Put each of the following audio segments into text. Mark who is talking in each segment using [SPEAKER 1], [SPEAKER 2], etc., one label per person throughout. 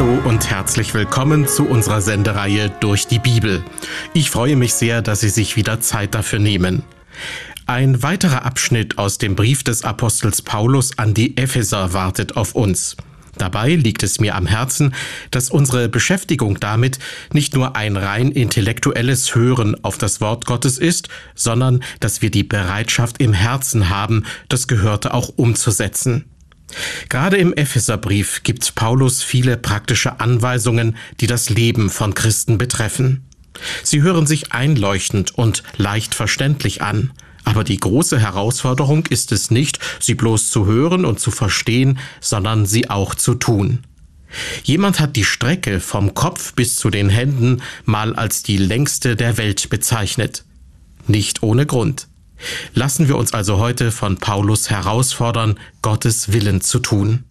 [SPEAKER 1] Hallo und herzlich willkommen zu unserer Sendereihe Durch die Bibel. Ich freue mich sehr, dass Sie sich wieder Zeit dafür nehmen. Ein weiterer Abschnitt aus dem Brief des Apostels Paulus an die Epheser wartet auf uns. Dabei liegt es mir am Herzen, dass unsere Beschäftigung damit nicht nur ein rein intellektuelles Hören auf das Wort Gottes ist, sondern dass wir die Bereitschaft im Herzen haben, das Gehörte auch umzusetzen. Gerade im Epheserbrief gibt Paulus viele praktische Anweisungen, die das Leben von Christen betreffen. Sie hören sich einleuchtend und leicht verständlich an. Aber die große Herausforderung ist es nicht, sie bloß zu hören und zu verstehen, sondern sie auch zu tun. Jemand hat die Strecke vom Kopf bis zu den Händen mal als die längste der Welt bezeichnet. Nicht ohne Grund. Lassen wir uns also heute von Paulus herausfordern, Gottes Willen zu tun.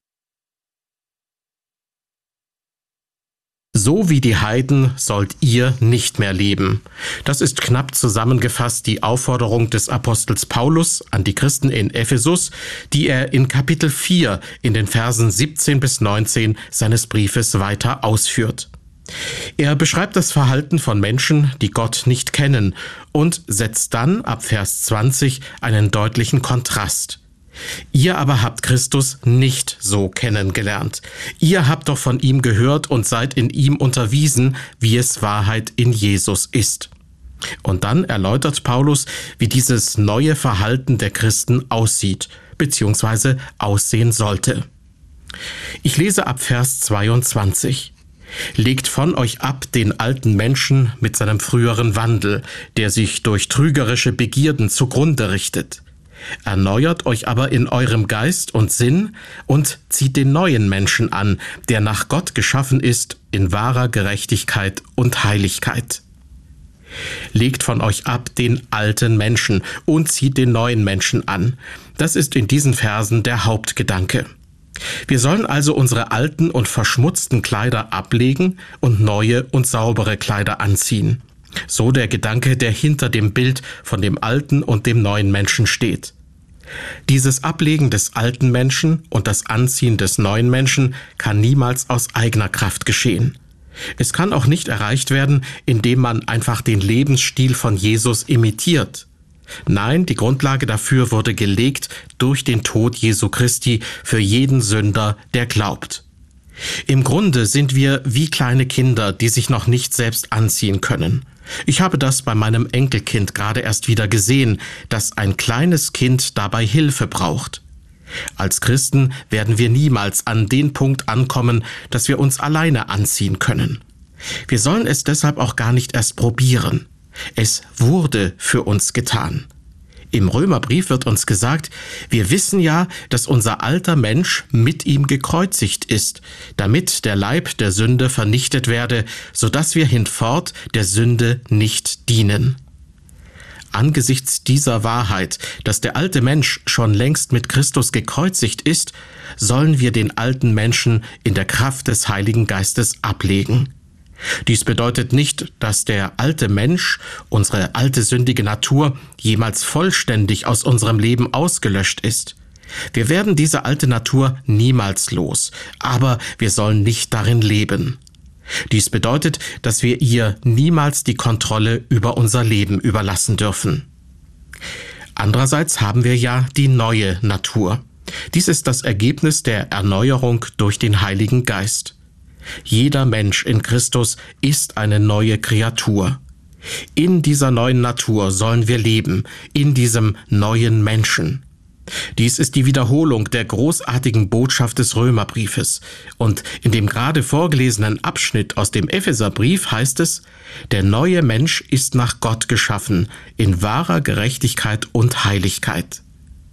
[SPEAKER 1] So wie die Heiden sollt ihr nicht mehr leben. Das ist knapp zusammengefasst die Aufforderung des Apostels Paulus an die Christen in Ephesus, die er in Kapitel 4 in den Versen 17 bis 19 seines Briefes weiter ausführt. Er beschreibt das Verhalten von Menschen, die Gott nicht kennen, und setzt dann ab Vers 20 einen deutlichen Kontrast. Ihr aber habt Christus nicht so kennengelernt. Ihr habt doch von ihm gehört und seid in ihm unterwiesen, wie es Wahrheit in Jesus ist. Und dann erläutert Paulus, wie dieses neue Verhalten der Christen aussieht, bzw. aussehen sollte. Ich lese ab Vers 22. Legt von euch ab den alten Menschen mit seinem früheren Wandel, der sich durch trügerische Begierden zugrunde richtet. Erneuert euch aber in eurem Geist und Sinn und zieht den neuen Menschen an, der nach Gott geschaffen ist, in wahrer Gerechtigkeit und Heiligkeit. Legt von euch ab den alten Menschen und zieht den neuen Menschen an. Das ist in diesen Versen der Hauptgedanke. Wir sollen also unsere alten und verschmutzten Kleider ablegen und neue und saubere Kleider anziehen. So der Gedanke, der hinter dem Bild von dem alten und dem neuen Menschen steht. Dieses Ablegen des alten Menschen und das Anziehen des neuen Menschen kann niemals aus eigener Kraft geschehen. Es kann auch nicht erreicht werden, indem man einfach den Lebensstil von Jesus imitiert. Nein, die Grundlage dafür wurde gelegt durch den Tod Jesu Christi für jeden Sünder, der glaubt. Im Grunde sind wir wie kleine Kinder, die sich noch nicht selbst anziehen können. Ich habe das bei meinem Enkelkind gerade erst wieder gesehen, dass ein kleines Kind dabei Hilfe braucht. Als Christen werden wir niemals an den Punkt ankommen, dass wir uns alleine anziehen können. Wir sollen es deshalb auch gar nicht erst probieren. Es wurde für uns getan. Im Römerbrief wird uns gesagt, wir wissen ja, dass unser alter Mensch mit ihm gekreuzigt ist, damit der Leib der Sünde vernichtet werde, sodass wir hinfort der Sünde nicht dienen. Angesichts dieser Wahrheit, dass der alte Mensch schon längst mit Christus gekreuzigt ist, sollen wir den alten Menschen in der Kraft des Heiligen Geistes ablegen. Dies bedeutet nicht, dass der alte Mensch, unsere alte sündige Natur, jemals vollständig aus unserem Leben ausgelöscht ist. Wir werden diese alte Natur niemals los, aber wir sollen nicht darin leben. Dies bedeutet, dass wir ihr niemals die Kontrolle über unser Leben überlassen dürfen. Andererseits haben wir ja die neue Natur. Dies ist das Ergebnis der Erneuerung durch den Heiligen Geist. Jeder Mensch in Christus ist eine neue Kreatur. In dieser neuen Natur sollen wir leben, in diesem neuen Menschen. Dies ist die Wiederholung der großartigen Botschaft des Römerbriefes. Und in dem gerade vorgelesenen Abschnitt aus dem Epheserbrief heißt es, der neue Mensch ist nach Gott geschaffen, in wahrer Gerechtigkeit und Heiligkeit.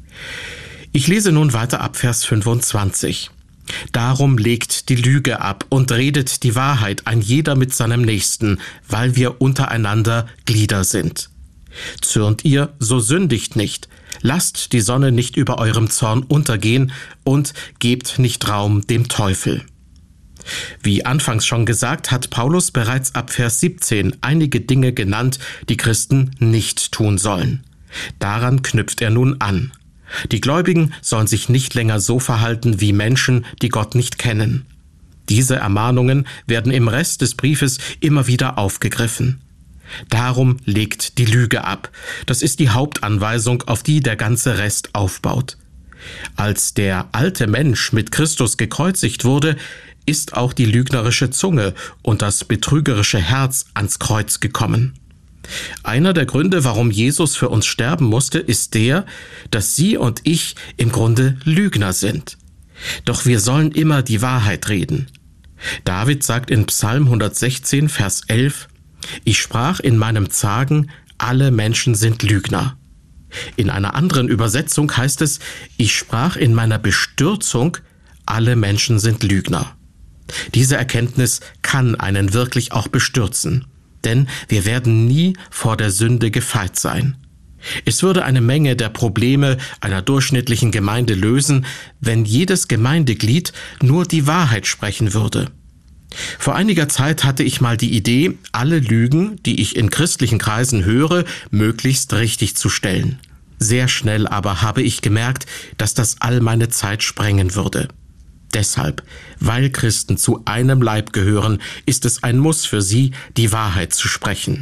[SPEAKER 1] Ich lese nun weiter ab Vers 25. Darum legt die Lüge ab und redet die Wahrheit ein jeder mit seinem Nächsten, weil wir untereinander Glieder sind. Zürnt ihr, so sündigt nicht. Lasst die Sonne nicht über eurem Zorn untergehen und gebt nicht Raum dem Teufel. Wie anfangs schon gesagt, hat Paulus bereits ab Vers 17 einige Dinge genannt, die Christen nicht tun sollen. Daran knüpft er nun an. Die Gläubigen sollen sich nicht länger so verhalten wie Menschen, die Gott nicht kennen. Diese Ermahnungen werden im Rest des Briefes immer wieder aufgegriffen. Darum legt die Lüge ab. Das ist die Hauptanweisung, auf die der ganze Rest aufbaut. Als der alte Mensch mit Christus gekreuzigt wurde, ist auch die lügnerische Zunge und das betrügerische Herz ans Kreuz gekommen. Einer der Gründe, warum Jesus für uns sterben musste, ist der, dass Sie und ich im Grunde Lügner sind. Doch wir sollen immer die Wahrheit reden. David sagt in Psalm 116, Vers 11, »Ich sprach in meinem Zagen, alle Menschen sind Lügner.« In einer anderen Übersetzung heißt es, »Ich sprach in meiner Bestürzung, alle Menschen sind Lügner.« Diese Erkenntnis kann einen wirklich auch bestürzen, denn wir werden nie vor der Sünde gefeit sein. Es würde eine Menge der Probleme einer durchschnittlichen Gemeinde lösen, wenn jedes Gemeindeglied nur die Wahrheit sprechen würde. Vor einiger Zeit hatte ich mal die Idee, alle Lügen, die ich in christlichen Kreisen höre, möglichst richtig zu stellen. Sehr schnell aber habe ich gemerkt, dass das all meine Zeit sprengen würde. Deshalb, weil Christen zu einem Leib gehören, ist es ein Muss für sie, die Wahrheit zu sprechen.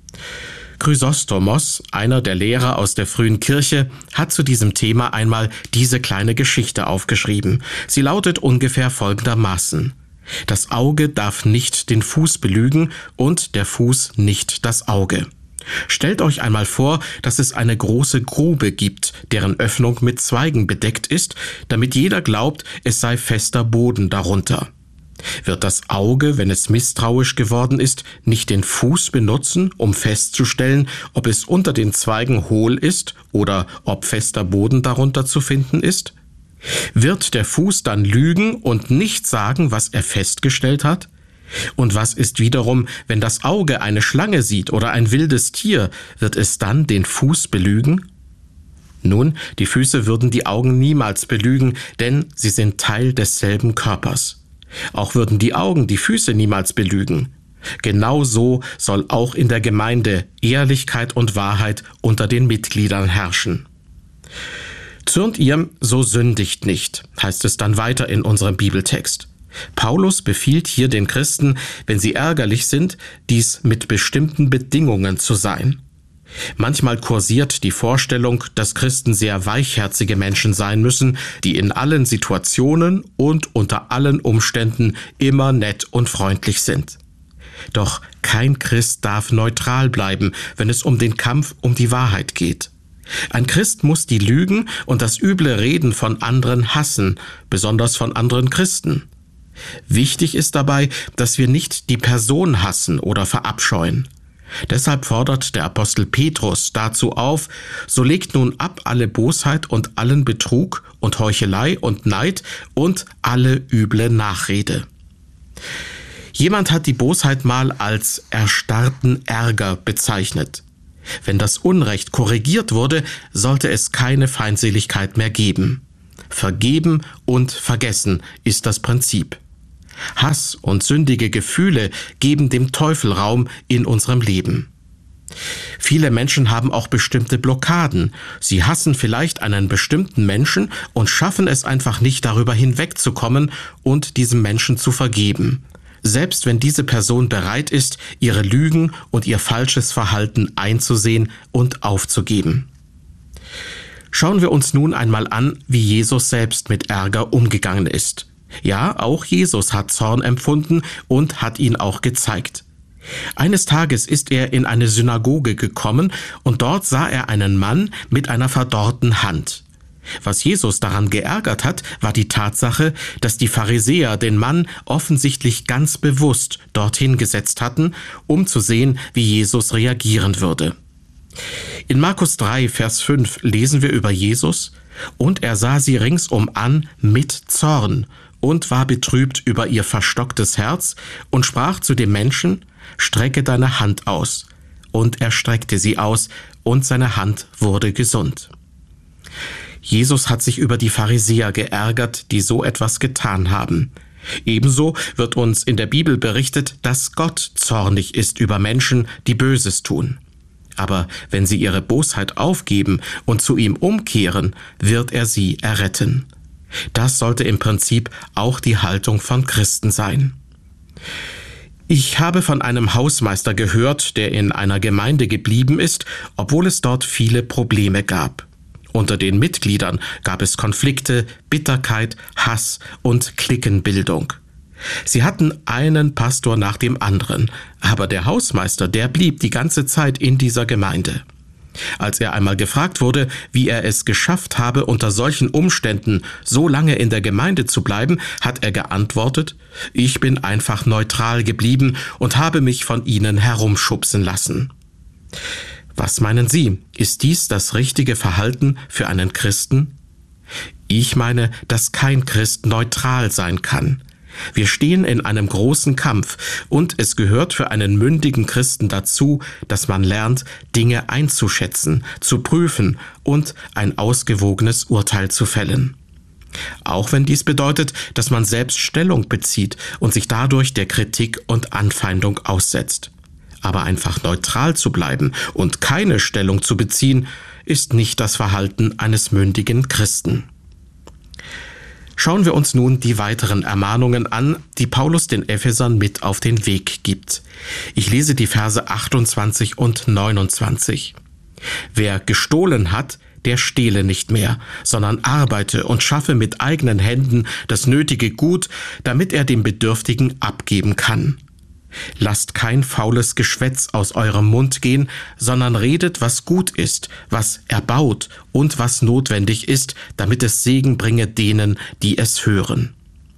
[SPEAKER 1] Chrysostomos, einer der Lehrer aus der frühen Kirche, hat zu diesem Thema einmal diese kleine Geschichte aufgeschrieben. Sie lautet ungefähr folgendermaßen: Das Auge darf nicht den Fuß belügen und der Fuß nicht das Auge. Stellt euch einmal vor, dass es eine große Grube gibt, deren Öffnung mit Zweigen bedeckt ist, damit jeder glaubt, es sei fester Boden darunter. Wird das Auge, wenn es misstrauisch geworden ist, nicht den Fuß benutzen, um festzustellen, ob es unter den Zweigen hohl ist oder ob fester Boden darunter zu finden ist? Wird der Fuß dann lügen und nicht sagen, was er festgestellt hat? Und was ist wiederum, wenn das Auge eine Schlange sieht oder ein wildes Tier, wird es dann den Fuß belügen? Nun, die Füße würden die Augen niemals belügen, denn sie sind Teil desselben Körpers. Auch würden die Augen die Füße niemals belügen. Genauso soll auch in der Gemeinde Ehrlichkeit und Wahrheit unter den Mitgliedern herrschen. Zürnt ihr, so sündigt nicht, heißt es dann weiter in unserem Bibeltext. Paulus befiehlt hier den Christen, wenn sie ärgerlich sind, dies mit bestimmten Bedingungen zu sein. Manchmal kursiert die Vorstellung, dass Christen sehr weichherzige Menschen sein müssen, die in allen Situationen und unter allen Umständen immer nett und freundlich sind. Doch kein Christ darf neutral bleiben, wenn es um den Kampf um die Wahrheit geht. Ein Christ muss die Lügen und das üble Reden von anderen hassen, besonders von anderen Christen. Wichtig ist dabei, dass wir nicht die Person hassen oder verabscheuen. Deshalb fordert der Apostel Petrus dazu auf, so legt nun ab alle Bosheit und allen Betrug und Heuchelei und Neid und alle üble Nachrede. Jemand hat die Bosheit mal als erstarrten Ärger bezeichnet. Wenn das Unrecht korrigiert wurde, sollte es keine Feindseligkeit mehr geben. Vergeben und vergessen ist das Prinzip. Hass und sündige Gefühle geben dem Teufel Raum in unserem Leben. Viele Menschen haben auch bestimmte Blockaden. Sie hassen vielleicht einen bestimmten Menschen und schaffen es einfach nicht, darüber hinwegzukommen und diesem Menschen zu vergeben. Selbst wenn diese Person bereit ist, ihre Lügen und ihr falsches Verhalten einzusehen und aufzugeben. Schauen wir uns nun einmal an, wie Jesus selbst mit Ärger umgegangen ist. Ja, auch Jesus hat Zorn empfunden und hat ihn auch gezeigt. Eines Tages ist er in eine Synagoge gekommen und dort sah er einen Mann mit einer verdorrten Hand. Was Jesus daran geärgert hat, war die Tatsache, dass die Pharisäer den Mann offensichtlich ganz bewusst dorthin gesetzt hatten, um zu sehen, wie Jesus reagieren würde. In Markus 3, Vers 5 lesen wir über Jesus: Und er sah sie ringsum an mit Zorn und war betrübt über ihr verstocktes Herz und sprach zu dem Menschen: Strecke deine Hand aus. Und er streckte sie aus, und seine Hand wurde gesund. Jesus hat sich über die Pharisäer geärgert, die so etwas getan haben. Ebenso wird uns in der Bibel berichtet, dass Gott zornig ist über Menschen, die Böses tun. Aber wenn sie ihre Bosheit aufgeben und zu ihm umkehren, wird er sie erretten. Das sollte im Prinzip auch die Haltung von Christen sein. Ich habe von einem Hausmeister gehört, der in einer Gemeinde geblieben ist, obwohl es dort viele Probleme gab. Unter den Mitgliedern gab es Konflikte, Bitterkeit, Hass und Cliquenbildung. Sie hatten einen Pastor nach dem anderen, aber der Hausmeister, der blieb die ganze Zeit in dieser Gemeinde. Als er einmal gefragt wurde, wie er es geschafft habe, unter solchen Umständen so lange in der Gemeinde zu bleiben, hat er geantwortet: Ich bin einfach neutral geblieben und habe mich von ihnen herumschubsen lassen. Was meinen Sie, ist dies das richtige Verhalten für einen Christen? Ich meine, dass kein Christ neutral sein kann. Wir stehen in einem großen Kampf und es gehört für einen mündigen Christen dazu, dass man lernt, Dinge einzuschätzen, zu prüfen und ein ausgewogenes Urteil zu fällen. Auch wenn dies bedeutet, dass man selbst Stellung bezieht und sich dadurch der Kritik und Anfeindung aussetzt. Aber einfach neutral zu bleiben und keine Stellung zu beziehen, ist nicht das Verhalten eines mündigen Christen. Schauen wir uns nun die weiteren Ermahnungen an, die Paulus den Ephesern mit auf den Weg gibt. Ich lese die Verse 28 und 29. Wer gestohlen hat, der stehle nicht mehr, sondern arbeite und schaffe mit eigenen Händen das nötige Gut, damit er dem Bedürftigen abgeben kann. Lasst kein faules Geschwätz aus eurem Mund gehen, sondern redet, was gut ist, was erbaut und was notwendig ist, damit es Segen bringe denen, die es hören.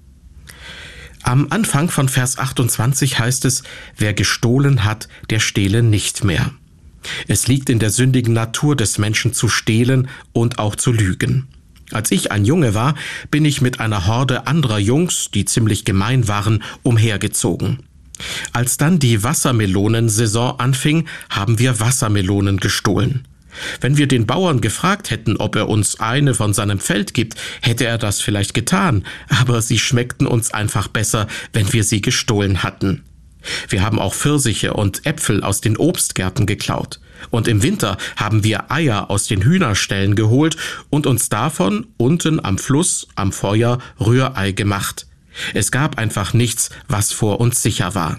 [SPEAKER 1] Am Anfang von Vers 28 heißt es: Wer gestohlen hat, der stehle nicht mehr. Es liegt in der sündigen Natur des Menschen zu stehlen und auch zu lügen. Als ich ein Junge war, bin ich mit einer Horde anderer Jungs, die ziemlich gemein waren, umhergezogen. Als dann die Wassermelonensaison anfing, haben wir Wassermelonen gestohlen. Wenn wir den Bauern gefragt hätten, ob er uns eine von seinem Feld gibt, hätte er das vielleicht getan, aber sie schmeckten uns einfach besser, wenn wir sie gestohlen hatten. Wir haben auch Pfirsiche und Äpfel aus den Obstgärten geklaut. Und im Winter haben wir Eier aus den Hühnerställen geholt und uns davon unten am Fluss, am Feuer, Rührei gemacht. Es gab einfach nichts, was vor uns sicher war.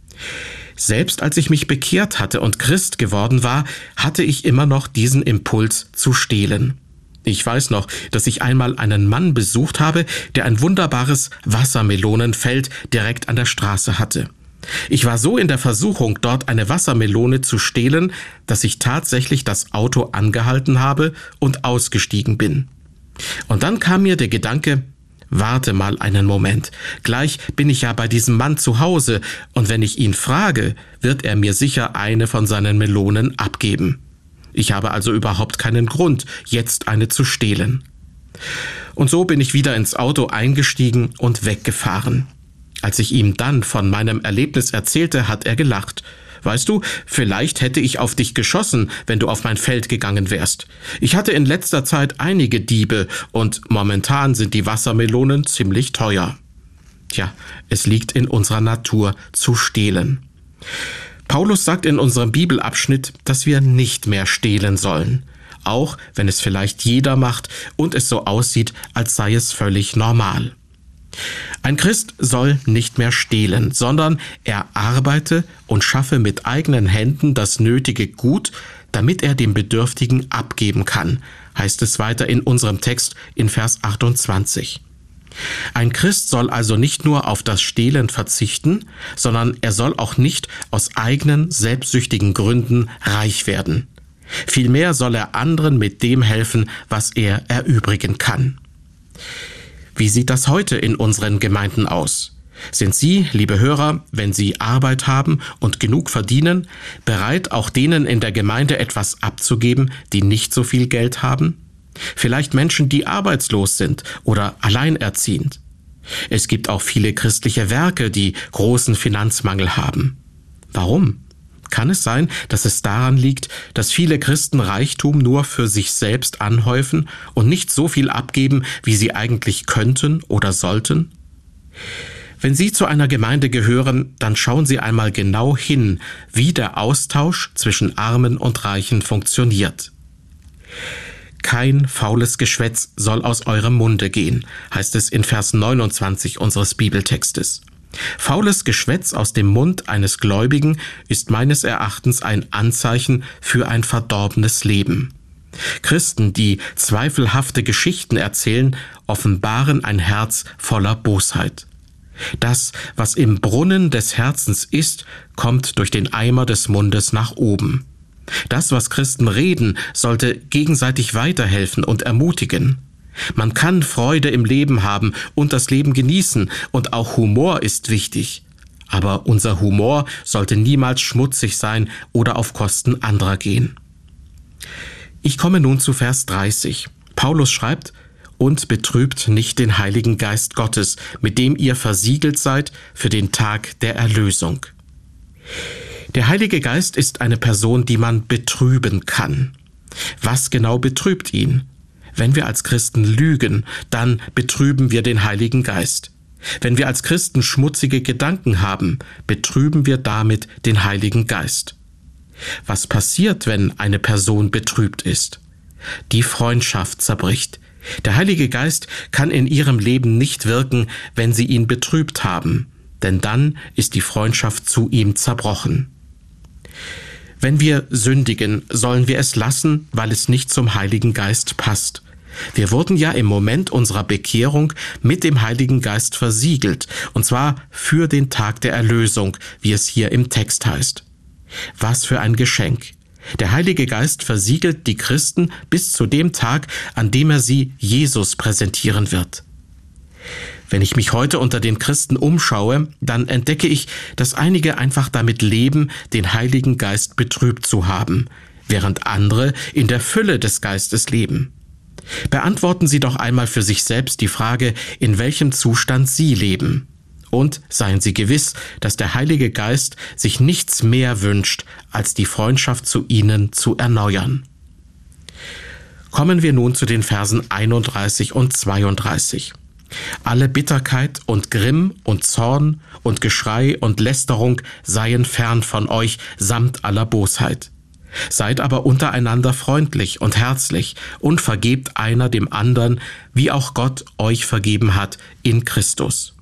[SPEAKER 1] Selbst als ich mich bekehrt hatte und Christ geworden war, hatte ich immer noch diesen Impuls zu stehlen. Ich weiß noch, dass ich einmal einen Mann besucht habe, der ein wunderbares Wassermelonenfeld direkt an der Straße hatte. Ich war so in der Versuchung, dort eine Wassermelone zu stehlen, dass ich tatsächlich das Auto angehalten habe und ausgestiegen bin. Und dann kam mir der Gedanke: Warte mal einen Moment, gleich bin ich ja bei diesem Mann zu Hause und wenn ich ihn frage, wird er mir sicher eine von seinen Melonen abgeben. Ich habe also überhaupt keinen Grund, jetzt eine zu stehlen. Und so bin ich wieder ins Auto eingestiegen und weggefahren. Als ich ihm dann von meinem Erlebnis erzählte, hat er gelacht. Weißt du, vielleicht hätte ich auf dich geschossen, wenn du auf mein Feld gegangen wärst. Ich hatte in letzter Zeit einige Diebe und momentan sind die Wassermelonen ziemlich teuer. Tja, es liegt in unserer Natur zu stehlen. Paulus sagt in unserem Bibelabschnitt, dass wir nicht mehr stehlen sollen, auch wenn es vielleicht jeder macht und es so aussieht, als sei es völlig normal. Ein Christ soll nicht mehr stehlen, sondern er arbeite und schaffe mit eigenen Händen das nötige Gut, damit er dem Bedürftigen abgeben kann, heißt es weiter in unserem Text in Vers 28. Ein Christ soll also nicht nur auf das Stehlen verzichten, sondern er soll auch nicht aus eigenen, selbstsüchtigen Gründen reich werden. Vielmehr soll er anderen mit dem helfen, was er erübrigen kann. Wie sieht das heute in unseren Gemeinden aus? Sind Sie, liebe Hörer, wenn Sie Arbeit haben und genug verdienen, bereit, auch denen in der Gemeinde etwas abzugeben, die nicht so viel Geld haben? Vielleicht Menschen, die arbeitslos sind oder alleinerziehend. Es gibt auch viele christliche Werke, die großen Finanzmangel haben. Warum? Kann es sein, dass es daran liegt, dass viele Christen Reichtum nur für sich selbst anhäufen und nicht so viel abgeben, wie sie eigentlich könnten oder sollten? Wenn Sie zu einer Gemeinde gehören, dann schauen Sie einmal genau hin, wie der Austausch zwischen Armen und Reichen funktioniert. Kein faules Geschwätz soll aus eurem Munde gehen, heißt es in Vers 29 unseres Bibeltextes. Faules Geschwätz aus dem Mund eines Gläubigen ist meines Erachtens ein Anzeichen für ein verdorbenes Leben. Christen, die zweifelhafte Geschichten erzählen, offenbaren ein Herz voller Bosheit. Das, was im Brunnen des Herzens ist, kommt durch den Eimer des Mundes nach oben. Das, was Christen reden, sollte gegenseitig weiterhelfen und ermutigen. Man kann Freude im Leben haben und das Leben genießen, und auch Humor ist wichtig. Aber unser Humor sollte niemals schmutzig sein oder auf Kosten anderer gehen. Ich komme nun zu Vers 30. Paulus schreibt: Und betrübt nicht den Heiligen Geist Gottes, mit dem ihr versiegelt seid für den Tag der Erlösung. Der Heilige Geist ist eine Person, die man betrüben kann. Was genau betrübt ihn? Wenn wir als Christen lügen, dann betrüben wir den Heiligen Geist. Wenn wir als Christen schmutzige Gedanken haben, betrüben wir damit den Heiligen Geist. Was passiert, wenn eine Person betrübt ist? Die Freundschaft zerbricht. Der Heilige Geist kann in ihrem Leben nicht wirken, wenn sie ihn betrübt haben, denn dann ist die Freundschaft zu ihm zerbrochen. Wenn wir sündigen, sollen wir es lassen, weil es nicht zum Heiligen Geist passt. Wir wurden ja im Moment unserer Bekehrung mit dem Heiligen Geist versiegelt, und zwar für den Tag der Erlösung, wie es hier im Text heißt. Was für ein Geschenk! Der Heilige Geist versiegelt die Christen bis zu dem Tag, an dem er sie Jesus präsentieren wird. Wenn ich mich heute unter den Christen umschaue, dann entdecke ich, dass einige einfach damit leben, den Heiligen Geist betrübt zu haben, während andere in der Fülle des Geistes leben. Beantworten Sie doch einmal für sich selbst die Frage, in welchem Zustand Sie leben. Und seien Sie gewiss, dass der Heilige Geist sich nichts mehr wünscht, als die Freundschaft zu Ihnen zu erneuern. Kommen wir nun zu den Versen 31 und 32. Alle Bitterkeit und Grimm und Zorn und Geschrei und Lästerung seien fern von euch samt aller Bosheit. Seid aber untereinander freundlich und herzlich und vergebt einer dem anderen, wie auch Gott euch vergeben hat in Christus.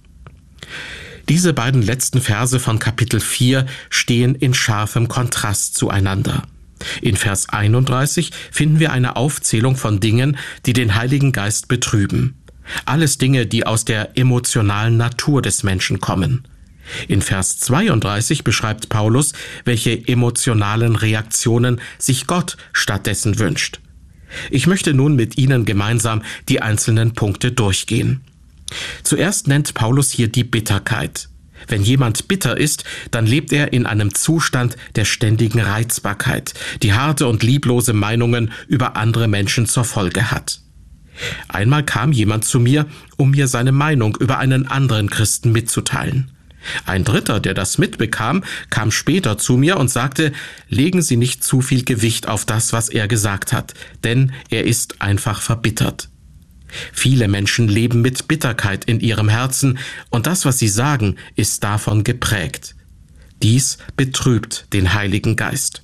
[SPEAKER 1] Diese beiden letzten Verse von Kapitel 4 stehen in scharfem Kontrast zueinander. In Vers 31 finden wir eine Aufzählung von Dingen, die den Heiligen Geist betrüben. Alles Dinge, die aus der emotionalen Natur des Menschen kommen. In Vers 32 beschreibt Paulus, welche emotionalen Reaktionen sich Gott stattdessen wünscht. Ich möchte nun mit Ihnen gemeinsam die einzelnen Punkte durchgehen. Zuerst nennt Paulus hier die Bitterkeit. Wenn jemand bitter ist, dann lebt er in einem Zustand der ständigen Reizbarkeit, die harte und lieblose Meinungen über andere Menschen zur Folge hat. Einmal kam jemand zu mir, um mir seine Meinung über einen anderen Christen mitzuteilen. Ein Dritter, der das mitbekam, kam später zu mir und sagte: Legen Sie nicht zu viel Gewicht auf das, was er gesagt hat, denn er ist einfach verbittert. Viele Menschen leben mit Bitterkeit in ihrem Herzen, und das, was sie sagen, ist davon geprägt. Dies betrübt den Heiligen Geist.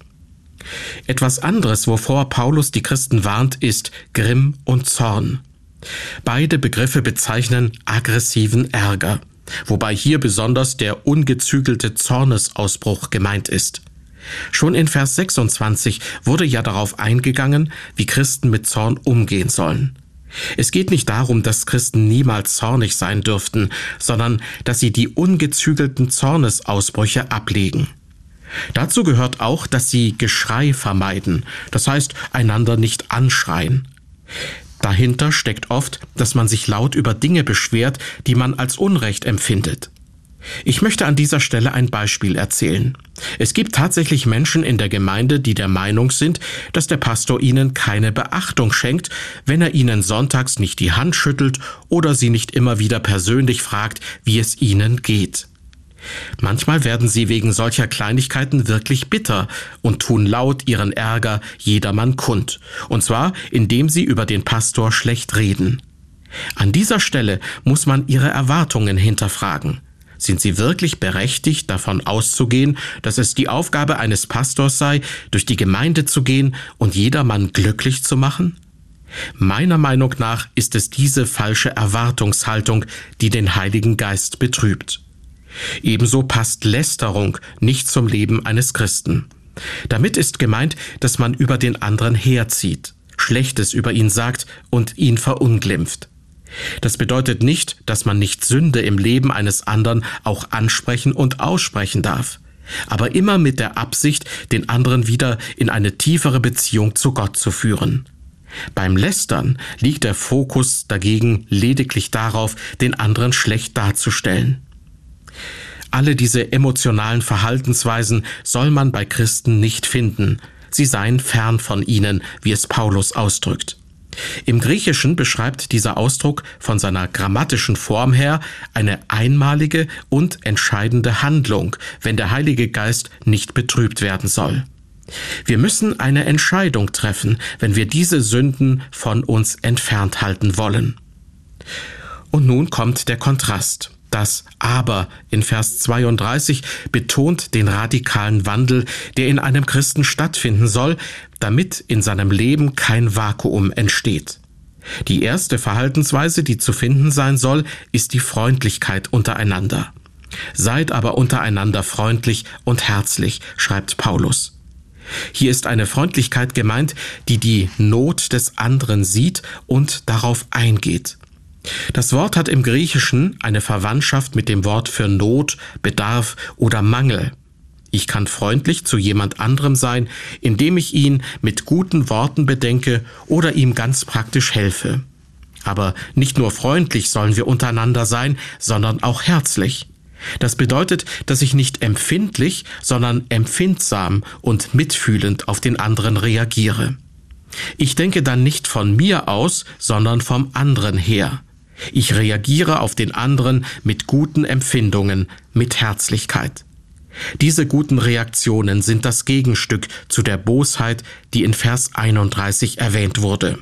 [SPEAKER 1] Etwas anderes, wovor Paulus die Christen warnt, ist Grimm und Zorn. Beide Begriffe bezeichnen aggressiven Ärger, wobei hier besonders der ungezügelte Zornesausbruch gemeint ist. Schon in Vers 26 wurde ja darauf eingegangen, wie Christen mit Zorn umgehen sollen. Es geht nicht darum, dass Christen niemals zornig sein dürften, sondern dass sie die ungezügelten Zornesausbrüche ablegen. Dazu gehört auch, dass sie Geschrei vermeiden, das heißt, einander nicht anschreien. Dahinter steckt oft, dass man sich laut über Dinge beschwert, die man als Unrecht empfindet. Ich möchte an dieser Stelle ein Beispiel erzählen. Es gibt tatsächlich Menschen in der Gemeinde, die der Meinung sind, dass der Pastor ihnen keine Beachtung schenkt, wenn er ihnen sonntags nicht die Hand schüttelt oder sie nicht immer wieder persönlich fragt, wie es ihnen geht. Manchmal werden sie wegen solcher Kleinigkeiten wirklich bitter und tun laut ihren Ärger jedermann kund, und zwar indem sie über den Pastor schlecht reden. An dieser Stelle muss man ihre Erwartungen hinterfragen. Sind sie wirklich berechtigt, davon auszugehen, dass es die Aufgabe eines Pastors sei, durch die Gemeinde zu gehen und jedermann glücklich zu machen? Meiner Meinung nach ist es diese falsche Erwartungshaltung, die den Heiligen Geist betrübt. Ebenso passt Lästerung nicht zum Leben eines Christen. Damit ist gemeint, dass man über den anderen herzieht, Schlechtes über ihn sagt und ihn verunglimpft. Das bedeutet nicht, dass man nicht Sünde im Leben eines anderen auch ansprechen und aussprechen darf, aber immer mit der Absicht, den anderen wieder in eine tiefere Beziehung zu Gott zu führen. Beim Lästern liegt der Fokus dagegen lediglich darauf, den anderen schlecht darzustellen. Alle diese emotionalen Verhaltensweisen soll man bei Christen nicht finden. Sie seien fern von ihnen, wie es Paulus ausdrückt. Im Griechischen beschreibt dieser Ausdruck von seiner grammatischen Form her eine einmalige und entscheidende Handlung, wenn der Heilige Geist nicht betrübt werden soll. Wir müssen eine Entscheidung treffen, wenn wir diese Sünden von uns entfernt halten wollen. Und nun kommt der Kontrast. Das Aber in Vers 32 betont den radikalen Wandel, der in einem Christen stattfinden soll, damit in seinem Leben kein Vakuum entsteht. Die erste Verhaltensweise, die zu finden sein soll, ist die Freundlichkeit untereinander. Seid aber untereinander freundlich und herzlich, schreibt Paulus. Hier ist eine Freundlichkeit gemeint, die die Not des anderen sieht und darauf eingeht. Das Wort hat im Griechischen eine Verwandtschaft mit dem Wort für Not, Bedarf oder Mangel. Ich kann freundlich zu jemand anderem sein, indem ich ihn mit guten Worten bedenke oder ihm ganz praktisch helfe. Aber nicht nur freundlich sollen wir untereinander sein, sondern auch herzlich. Das bedeutet, dass ich nicht empfindlich, sondern empfindsam und mitfühlend auf den anderen reagiere. Ich denke dann nicht von mir aus, sondern vom anderen her. Ich reagiere auf den anderen mit guten Empfindungen, mit Herzlichkeit. Diese guten Reaktionen sind das Gegenstück zu der Bosheit, die in Vers 31 erwähnt wurde.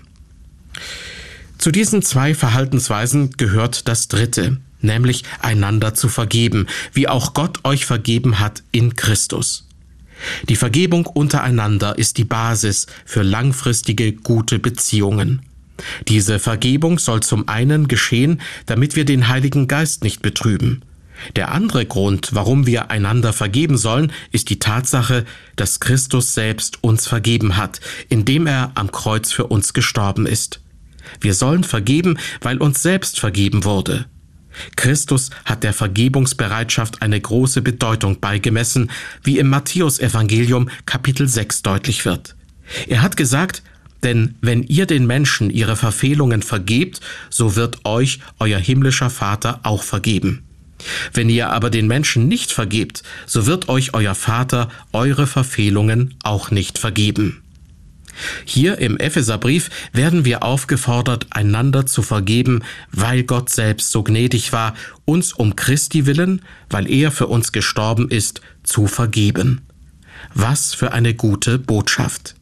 [SPEAKER 1] Zu diesen zwei Verhaltensweisen gehört das dritte, nämlich einander zu vergeben, wie auch Gott euch vergeben hat in Christus. Die Vergebung untereinander ist die Basis für langfristige gute Beziehungen. Diese Vergebung soll zum einen geschehen, damit wir den Heiligen Geist nicht betrüben. Der andere Grund, warum wir einander vergeben sollen, ist die Tatsache, dass Christus selbst uns vergeben hat, indem er am Kreuz für uns gestorben ist. Wir sollen vergeben, weil uns selbst vergeben wurde. Christus hat der Vergebungsbereitschaft eine große Bedeutung beigemessen, wie im Matthäusevangelium Kapitel 6 deutlich wird. Er hat gesagt: Denn wenn ihr den Menschen ihre Verfehlungen vergebt, so wird euch euer himmlischer Vater auch vergeben. Wenn ihr aber den Menschen nicht vergebt, so wird euch euer Vater eure Verfehlungen auch nicht vergeben. Hier im Epheserbrief werden wir aufgefordert, einander zu vergeben, weil Gott selbst so gnädig war, uns um Christi willen, weil er für uns gestorben ist, zu vergeben. Was für eine gute Botschaft!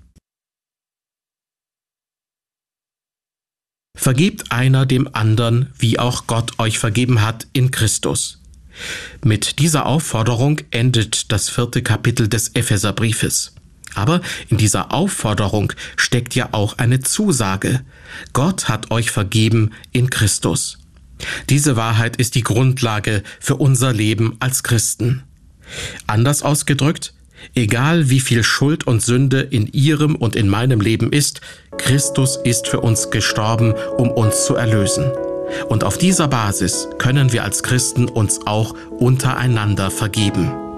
[SPEAKER 1] Vergebt einer dem anderen, wie auch Gott euch vergeben hat in Christus. Mit dieser Aufforderung endet das 4. Kapitel des Epheserbriefes. Aber in dieser Aufforderung steckt ja auch eine Zusage. Gott hat euch vergeben in Christus. Diese Wahrheit ist die Grundlage für unser Leben als Christen. Anders ausgedrückt: Egal wie viel Schuld und Sünde in Ihrem und in meinem Leben ist, Christus ist für uns gestorben, um uns zu erlösen. Und auf dieser Basis können wir als Christen uns auch untereinander vergeben.